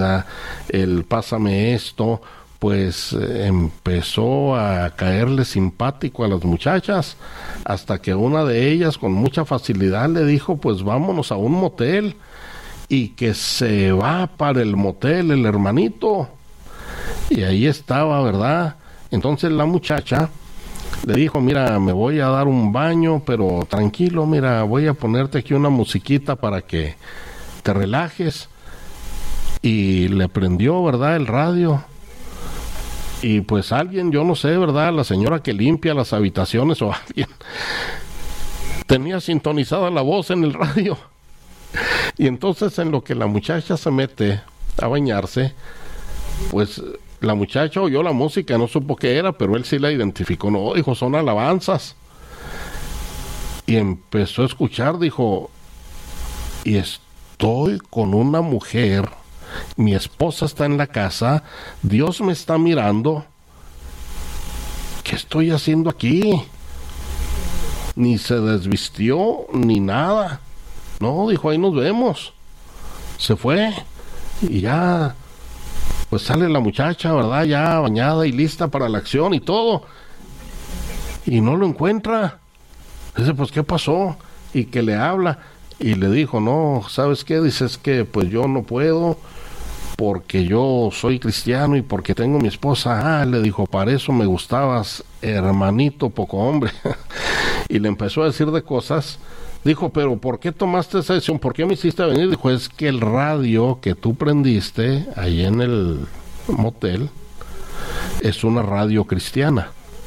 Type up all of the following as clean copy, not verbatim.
el pásame esto, pues empezó a caerle simpático a las muchachas, hasta que una de ellas con mucha facilidad le dijo, pues vámonos a un motel, y que se va para el motel el hermanito, y ahí estaba, ¿verdad? Entonces la muchacha le dijo, mira, me voy a dar un baño, pero tranquilo, mira, voy a ponerte aquí una musiquita para que te relajes. Y le prendió, ¿verdad?, el radio. Y pues alguien, yo no sé, ¿verdad?, la señora que limpia las habitaciones o alguien, tenía sintonizada la voz en el radio. Y entonces en lo que la muchacha se mete a bañarse, pues la muchacha oyó la música, no supo qué era, pero él sí la identificó. No, dijo, son alabanzas. Y empezó a escuchar, dijo, y estoy con una mujer, mi esposa está en la casa, Dios me está mirando, ¿qué estoy haciendo aquí? Ni se desvistió, ni nada. No, dijo, ahí nos vemos. Se fue, y ya, pues sale la muchacha, ¿verdad?, ya bañada y lista para la acción y todo, y no lo encuentra. Dice, pues, ¿qué pasó? Y que le habla, y le dijo, no, ¿sabes qué? Dice, es que pues yo no puedo, porque yo soy cristiano y porque tengo mi esposa. Ah, le dijo, para eso me gustabas, hermanito poco hombre. Y le empezó a decir de cosas. Dijo, pero ¿por qué tomaste esa decisión? ¿Por qué me hiciste venir? Dijo, es que el radio que tú prendiste ahí en el motel es una radio cristiana.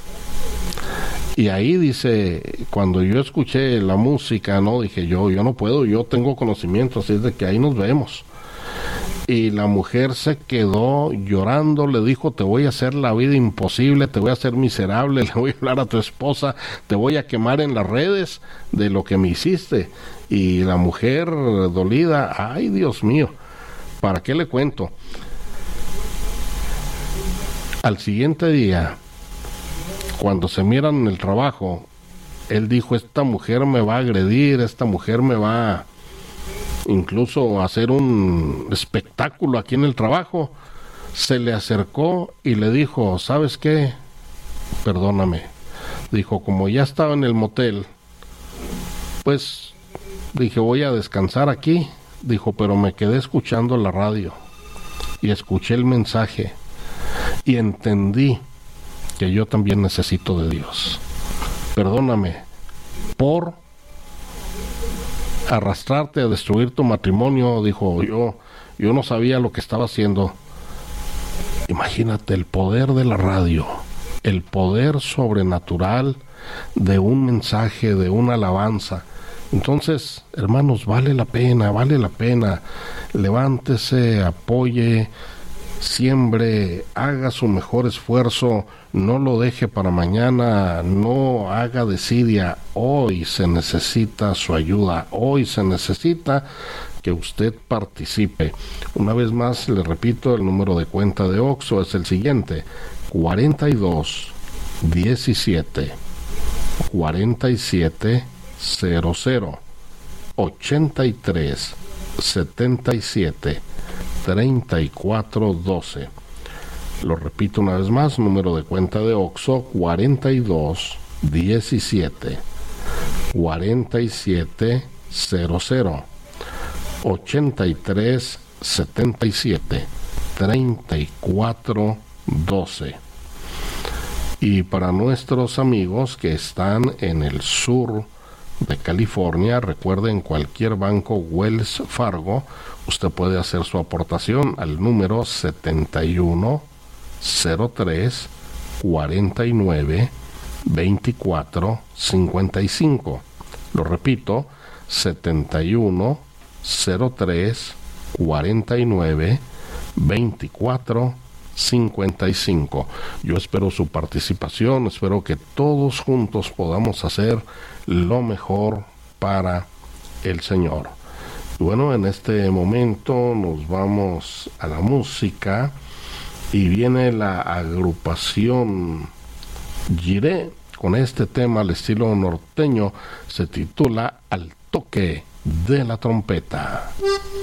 Y ahí dice, cuando yo escuché la música, no, dije yo no puedo, yo tengo conocimiento, así es de que ahí nos vemos. Y la mujer se quedó llorando, le dijo, te voy a hacer la vida imposible, te voy a hacer miserable, le voy a hablar a tu esposa, te voy a quemar en las redes de lo que me hiciste. Y la mujer dolida, ay Dios mío, ¿para qué le cuento? Al siguiente día, cuando se miran en el trabajo, él dijo, esta mujer me va a agredir, esta mujer me va incluso hacer un espectáculo aquí en el trabajo. Se le acercó y le dijo, ¿sabes qué? Perdóname. Dijo, como ya estaba en el motel, pues dije, voy a descansar aquí. Dijo, pero me quedé escuchando la radio y escuché el mensaje y entendí que yo también necesito de Dios. Perdóname por arrastrarte a destruir tu matrimonio. Dijo, yo no sabía lo que estaba haciendo. Imagínate el poder de la radio, el poder sobrenatural de un mensaje, de una alabanza. Entonces, hermanos, vale la pena, levántese, apoye, siembre, haga su mejor esfuerzo, no lo deje para mañana, no haga desidia. Hoy se necesita su ayuda, hoy se necesita que usted participe. Una vez más le repito, el número de cuenta de Oxxo es el siguiente: 42 17 47 00 83 77 34 12. Lo repito una vez más, número de cuenta de Oxxo: 42 17 47 00 83 77 34 12. Y para nuestros amigos que están en el sur de California, recuerden, cualquier banco Wells Fargo, usted puede hacer su aportación al número 71 03 49 24 55. Lo repito, 71 03 49 24 55. Yo espero su participación, espero que todos juntos podamos hacer lo mejor para el Señor. Bueno, en este momento nos vamos a la música y viene la agrupación Jiré con este tema al estilo norteño, se titula Al toque de la trompeta.